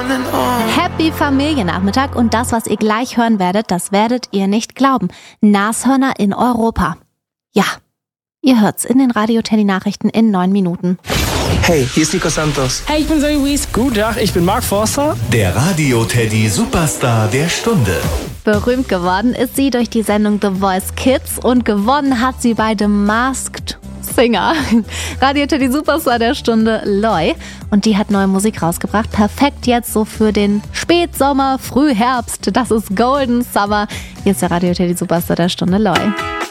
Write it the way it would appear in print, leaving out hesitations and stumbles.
Happy Familiennachmittag und das, was ihr gleich hören werdet, das werdet ihr nicht glauben. Nashörner in Europa. Ja, ihr hört's in den Radio-Teddy-Nachrichten in 9 Minuten. Hey, hier ist Nico Santos. Hey, ich bin Zoe Wies. Guten Tag, ich bin Mark Forster. Der Radio-Teddy Superstar der Stunde. Berühmt geworden ist sie durch die Sendung The Voice Kids und gewonnen hat sie bei The Masked Singer. Radio-Teddy Superstar der Stunde, Loi. Und die hat neue Musik rausgebracht. Perfekt jetzt so für den Spätsommer, Frühherbst. Das ist Golden Summer. Hier ist der Radio-Teddy Superstar der Stunde, Loi.